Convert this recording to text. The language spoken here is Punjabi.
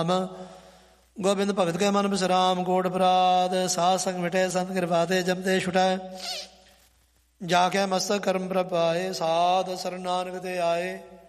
ਗੋਬਿੰਦ ਭਗਤ ਕੇ ਮਨ ਬਿਸਰਾਮ, ਕੋਟ ਅਪਰਾਧ ਸਾਧ ਸੰਗ ਮਿਟੇ, ਸੰਤ ਕਿਰਪਾ ਤੇ ਜਪਤੇ ਛੁਟਾਏ। ਜਾ ਕੇ ਮਸਤਕ ਕਰਮ ਪ੍ਰਭ ਪਾਏ, ਸਾਧ ਸਰਨ ਨਾਨਕ ਤੇ ਆਏ।